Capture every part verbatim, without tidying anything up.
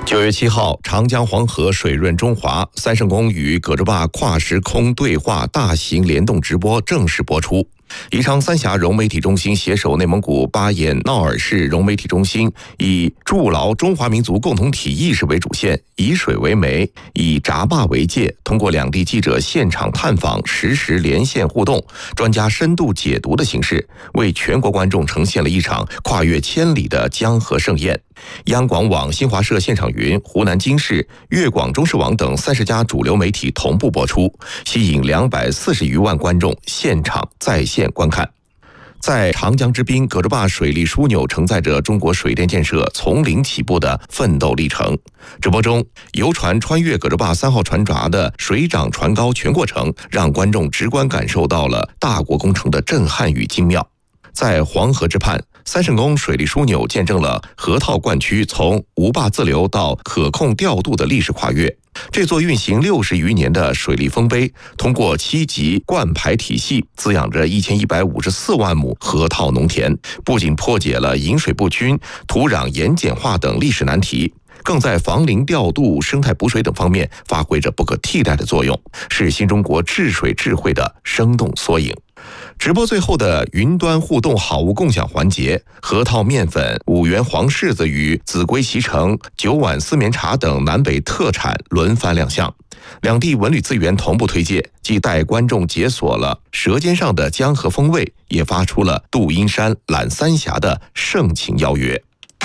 九月七号，长江黄河水润中华，三圣宫与葛洲坝跨时空对话大型联动直播正式播出。宜昌三峡融媒体中心携手内蒙古巴彦淖尔市融媒体中心，以筑牢中华民族共同体意识为主线，以水为媒，以闸坝为界，通过两地记者现场探访、实时连线互动、专家深度解读的形式，为全国观众呈现了一场跨越千里的江河盛宴。央广网、新华社现场云、湖南经视、粤广中视网等三十家主流媒体同步播出，吸引两百四十余万观众现场在线观看。在长江之滨，葛洲坝水利枢纽承载着中国水电建设从零起步的奋斗历程。直播中，游船穿越葛洲坝三号船闸的水涨船高全过程，让观众直观感受到了大国工程的震撼与精妙。在黄河之畔，三圣宫水利枢纽见证了河套灌区从无坝自流到可控调度的历史跨越。这座运行六十余年的水利丰碑，通过七级灌排体系滋养着一千一百五十四万亩河套农田，不仅破解了饮水不均、土壤盐碱化等历史难题，更在防林调度、生态补水等方面发挥着不可替代的作用，是新中国治水智慧的生动缩影。直播最后的云端互动好物共享环节，核桃面粉、五元黄柿子与秭归脐橙、九碗丝绵茶等南北特产轮番亮相，两地文旅资源同步推介，既带观众解锁了舌尖上的江河风味，也发出了渡阴山、揽三峡的盛情邀约。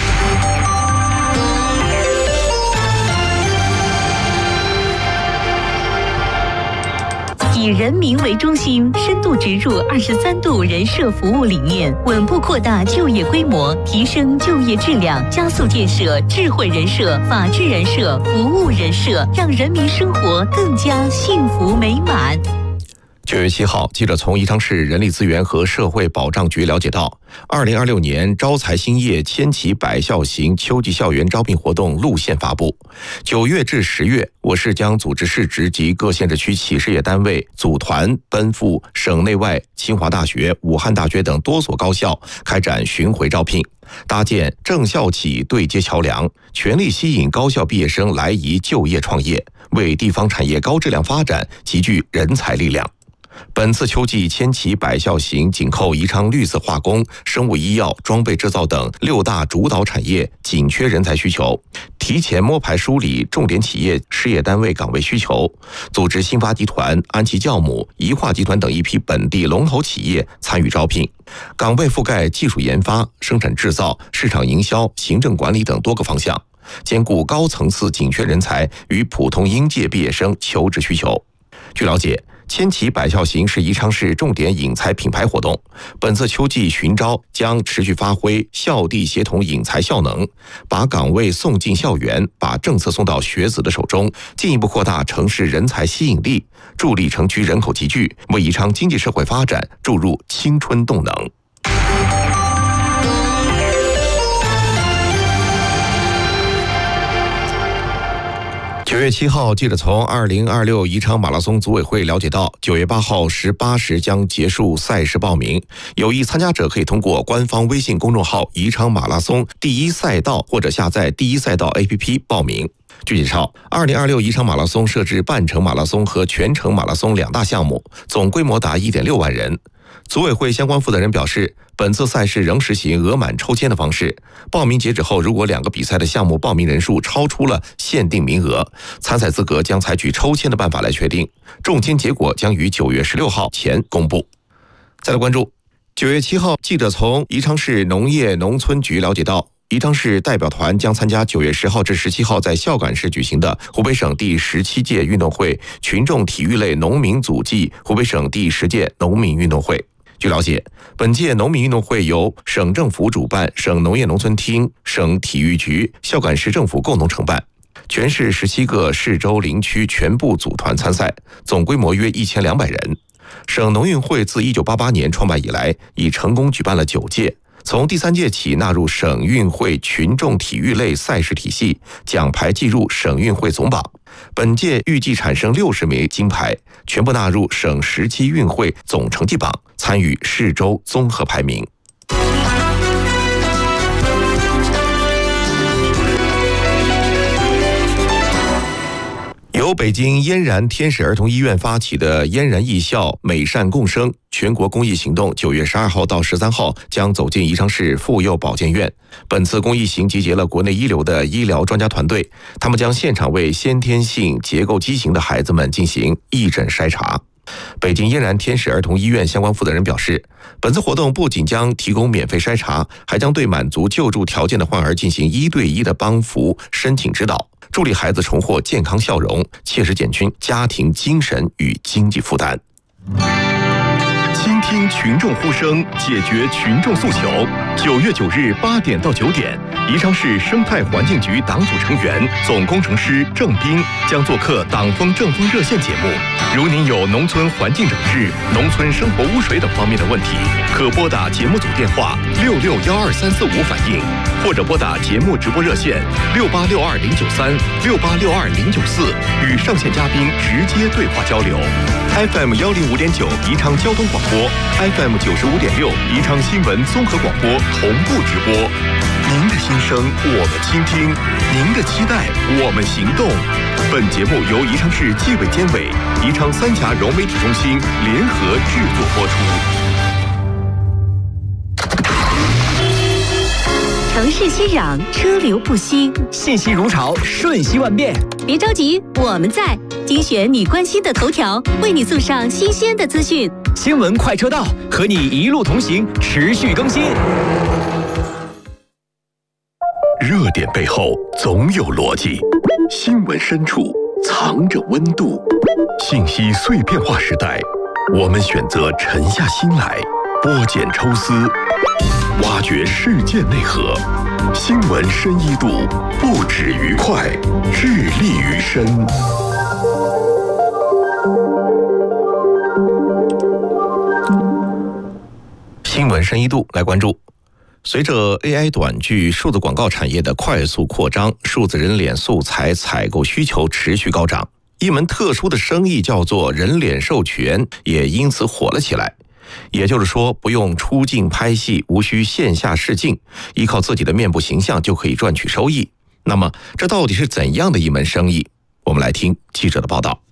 以人民为中心，深度植入二十三度人社服务理念，稳步扩大就业规模，提升就业质量，加速建设智慧人社、法治人社、服务人社，让人民生活更加幸福美满。 九月七号，记者从宜昌市人力资源和社会保障局了解到，二零二六年招才兴业千禧百校行秋季校园招聘活动路线发布。九月至十月，我市将组织市直及各县市区企事业单位组团奔赴省内外清华大学、武汉大学等多所高校，开展巡回招聘，搭建政校企对接桥梁，全力吸引高校毕业生来宜就业创业，为地方产业高质量发展集聚人才力量。本次秋季千禧百校行紧扣宜昌绿色化工、生物医药、装备制造等六大主导产业紧缺人才需求，提前摸排梳理重点企业事业单位岗位需求，组织新发集团、安琪酵母、宜化集团等一批本地龙头企业参与招聘，岗位覆盖技术研发、生产制造、市场营销、行政管理等多个方向，兼顾高层次紧缺人才与普通应届毕业生求职需求。据了解，千禧百校行是宜昌市重点引才品牌活动，本次秋季巡招将持续发挥校地协同引才效能，把岗位送进校园，把政策送到学子的手中，进一步扩大城市人才吸引力，助力城区人口集聚，为宜昌经济社会发展注入青春动能。九月七号，记者从二零二六宜昌马拉松组委会了解到，九月八号十八时将结束赛事报名，有意参加者可以通过官方微信公众号宜昌马拉松第一赛道或者下载第一赛道 A P P 报名。据介绍，二零二六宜昌马拉松设置半程马拉松和全程马拉松两大项目，总规模达一点六万人。组委会相关负责人表示，本次赛事仍实行额满抽签的方式，报名截止后，如果两个比赛的项目报名人数超出了限定名额，参赛资格将采取抽签的办法来确定，中签结果将于九月十六号前公布。再来关注，九月七号，记者从宜昌市农业农村局了解到，宜昌市代表团将参加九月十号至十七号在孝感市举行的湖北省第十七届运动会群众体育类农民组暨湖北省第十届农民运动会。据了解，本届农民运动会由省政府主办，省农业农村厅、省体育局、孝感市政府共同承办。全市十七个市州林区全部组团参赛，总规模约一千两百人。省农运会自一九八八年创办以来，已成功举办了九届，从第三届起纳入省运会群众体育类赛事体系，奖牌计入省运会总榜。本届预计产生六十枚金牌，全部纳入省十七运会总成绩榜，参与市州综合排名。 由北京嫣然天使儿童医院发起的嫣然艺校美善共生全国公益行动，九月十二号到十三号将走进宜昌市妇幼保健院。本次公益行集结了国内一流的医疗专家团队，他们将现场为先天性结构畸形的孩子们进行义诊筛查。北京嫣然天使儿童医院相关负责人表示，本次活动不仅将提供免费筛查，还将对满足救助条件的患儿进行一对一的帮扶申请指导，助力孩子重获健康笑容，切实减轻家庭精神与经济负担。 倾听群众呼声，解决群众诉求。九月九日八点到九点，宜昌市生态环境局党组成员、总工程师郑斌将做客党风政风热线节目。如您有农村环境整治、农村生活污水等方面的问题，可拨打节目组电话六六幺二三四五反映，或者拨打节目直播热线六八六二零九三、六八六二零九四，与上线嘉宾直接对话交流。F M 幺零五点九宜昌交通广播 ，F M 九十五点六宜昌新闻综合广播同步直播。您的心声我们倾听，您的期待我们行动。本节目由宜昌市纪委监委、宜昌三峡融媒体中心联合制作播出。 城市熙攘，车流不息， 信息如潮，瞬息万变。 别着急，我们在精选你关心的头条，为你送上新鲜的资讯。 新闻快车道，和你一路同行，持续更新。 热点背后总有逻辑，新闻深处藏着温度。信息碎片化时代，我们选择沉下心来，剥茧抽丝，挖掘事件内核。新闻深一度，不止于快，致力于深。 新闻深一度来关注。随着 A I 短剧、数字广告产业的快速扩张，数字人脸素材采购需求持续高涨，一门特殊的生意叫做人脸授权也因此火了起来。也就是说，不用出镜拍戏，无需线下试镜，依靠自己的面部形象就可以赚取收益。那么，这到底是怎样的一门生意？我们来听记者的报道。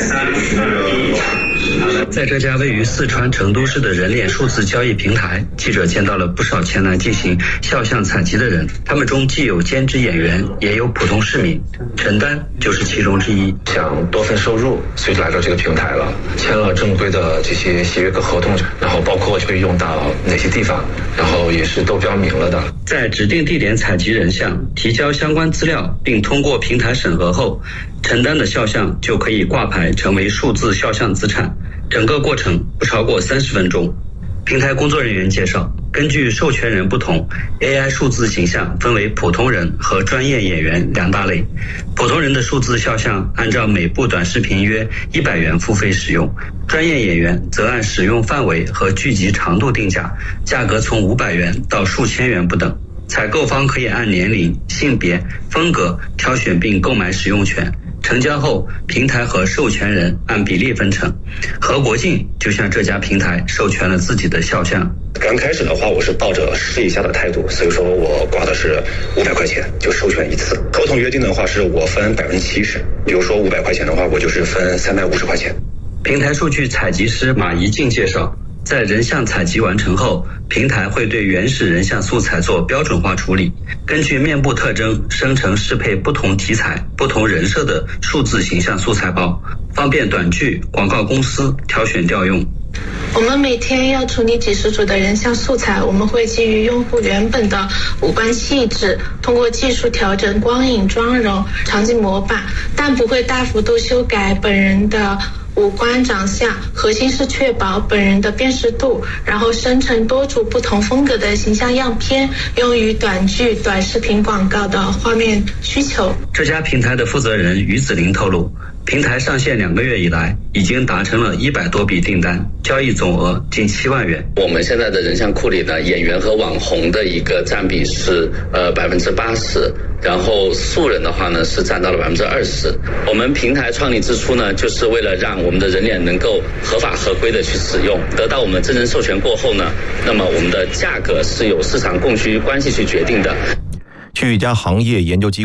在这家位于四川成都市的人脸数字交易平台，记者见到了不少前来进行肖像采集的人，他们中既有兼职演员，也有普通市民。陈丹就是其中之一。 想多份收入，所以来到这个平台了，签了正规的这些协约和合同，然后包括会用到哪些地方，然后也是都标明了的。 在指定地点采集人像，提交相关资料，并通过平台审核后，陈丹的肖像就可以挂牌成为数字肖像资产。整个过程不超过三十分钟。平台工作人员介绍，根据授权人不同 ，A I 数字形象分为普通人和专业演员两大类。普通人的数字肖像按照每部短视频约一百元付费使用，专业演员则按使用范围和剧集长度定价，价格从五百元到数千元不等。采购方可以按年龄、性别、风格挑选并购买使用权。成交后，平台和授权人按比例分成。何国进就向这家平台授权了自己的肖像。 刚开始的话，我是抱着试一下的态度，所以说我挂的是五百块钱就授权一次。合同约定的话是我分百分之七十，比如说五百块钱的话，我就是分三百五十块钱。 平台数据采集师马怡静介绍，在人像采集完成后，平台会对原始人像素材做标准化处理，根据面部特征生成适配不同题材、不同人设的数字形象素材包，方便短剧、广告公司挑选调用。 我们每天要处理几十组的人像素材，我们会基于用户原本的五官气质，通过技术调整光影、妆容、场景模板，但不会大幅度修改本人的五官长相，核心是确保本人的辨识度，然后生成多组不同风格的形象样片，用于短剧、短视频广告的画面需求。 这家平台的负责人于子林透露，平台上线两个月以来，已经达成了一百多笔订单，交易总额近七万元。 我们现在的人像库里呢，演员和网红的一个占比是呃百分之八十，然后素人的话呢是占到了百分之二十。我们平台创立之初呢，就是为了让我们的人脸能够合法合规的去使用，得到我们真人授权过后呢，那么我们的价格是由市场供需关系去决定的。 据一家行业研究机构